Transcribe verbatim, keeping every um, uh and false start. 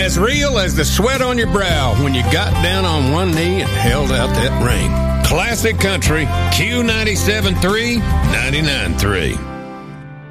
as real as the sweat on your brow when you got down on one knee and held out that ring. Classic Country, Q ninety-seven point three, ninety-nine point three.